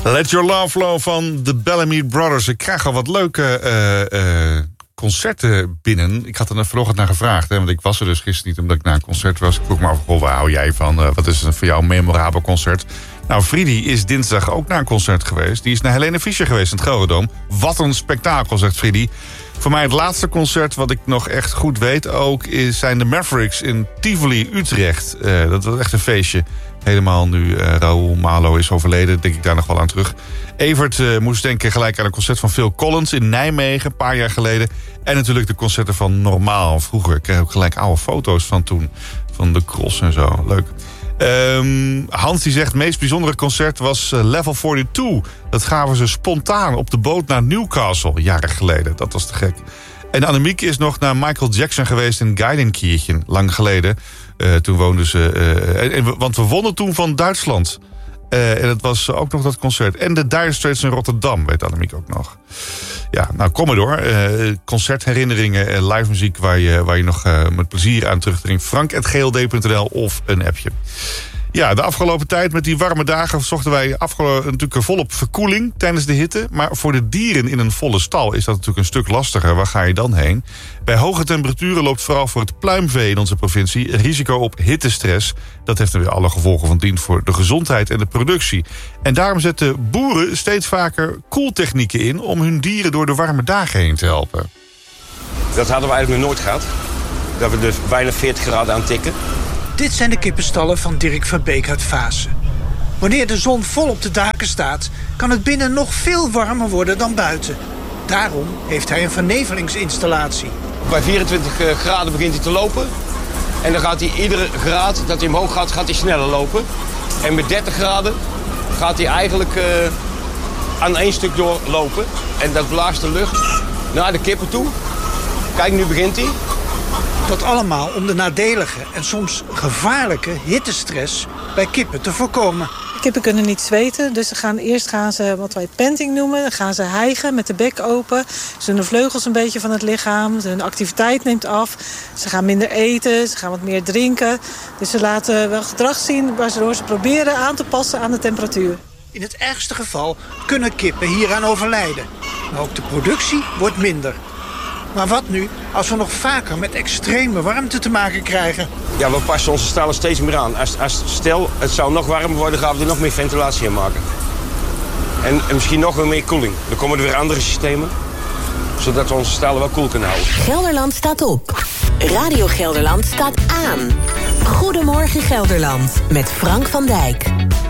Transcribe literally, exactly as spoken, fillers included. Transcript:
Let Your Love Flow van de Bellamy Brothers. Ik krijg al wat leuke uh, uh, concerten binnen. Ik had er vanochtend naar gevraagd, hè, want ik was er dus gisteren niet omdat ik naar een concert was. Ik vroeg me af, goh, waar hou jij van? Uh, wat is het voor jou een memorabel concert? Nou, Friedi is dinsdag ook naar een concert geweest. Die is naar Helene Fischer geweest in het Gelredome. Wat een spektakel, zegt Friedi. Voor mij het laatste concert wat ik nog echt goed weet ook is, zijn de Mavericks in Tivoli, Utrecht. Uh, dat was echt een feestje. Helemaal nu uh, Raoul Malo is overleden, denk ik daar nog wel aan terug. Evert uh, moest denken gelijk aan een concert van Phil Collins in Nijmegen, een paar jaar geleden. En natuurlijk de concerten van Normaal vroeger. Ik kreeg ook gelijk oude foto's van toen, van de Cross en zo. Leuk. Um, Hans die zegt, het meest bijzondere concert was uh, Level tweeënveertig. Dat gaven ze spontaan op de boot naar Newcastle, jaren geleden. Dat was te gek. En Annemiek is nog naar Michael Jackson geweest in Geilenkirchen, lang geleden. Uh, toen woonden ze... Uh, en, en, want we wonnen toen van Duitsland. Uh, en dat was ook nog dat concert. En de Dire Straits in Rotterdam, weet Annemiek ook nog. Ja, nou, kom maar door. Uh, concertherinneringen en live muziek waar je, waar je nog uh, met plezier aan terugdringt. frank at g l d punt n l of een appje. Ja, de afgelopen tijd met die warme dagen zochten wij afgelopen, natuurlijk volop verkoeling tijdens de hitte. Maar voor de dieren in een volle stal is dat natuurlijk een stuk lastiger. Waar ga je dan heen? Bij hoge temperaturen loopt vooral voor het pluimvee in onze provincie risico op hittestress. Dat heeft er weer alle gevolgen van dien voor de gezondheid en de productie. En daarom zetten boeren steeds vaker koeltechnieken in om hun dieren door de warme dagen heen te helpen. Dat hadden we eigenlijk nog nooit gehad. Dat we dus bijna veertig graden aan tikken. Dit zijn de kippenstallen van Dirk Verbeek uit Vaassen. Wanneer de zon vol op de daken staat, kan het binnen nog veel warmer worden dan buiten. Daarom heeft hij een vernevelingsinstallatie. Bij vierentwintig graden begint hij te lopen. En dan gaat hij iedere graad dat hij omhoog gaat, gaat hij sneller lopen. En met dertig graden gaat hij eigenlijk uh, aan één stuk doorlopen. En dat blaast de lucht naar de kippen toe. Kijk, nu begint hij. Dat allemaal om de nadelige en soms gevaarlijke hittestress bij kippen te voorkomen. Kippen kunnen niet zweten, dus ze gaan, eerst gaan ze wat wij panting noemen. Dan gaan ze hijgen met de bek open. Ze doen de vleugels een beetje van het lichaam. Hun activiteit neemt af. Ze gaan minder eten, ze gaan wat meer drinken. Dus ze laten wel gedrag zien waardoor ze proberen aan te passen aan de temperatuur. In het ergste geval kunnen kippen hieraan overlijden. Maar ook de productie wordt minder. Maar wat nu als we nog vaker met extreme warmte te maken krijgen? Ja, we passen onze stallen steeds meer aan. Als, als stel, het zou nog warmer worden, gaan we er nog meer ventilatie in maken. En, en misschien nog wel meer koeling. Dan komen er weer andere systemen, zodat we onze stallen wel koel kunnen houden. Gelderland staat op. Radio Gelderland staat aan. Goedemorgen Gelderland, met Frank van Dijk.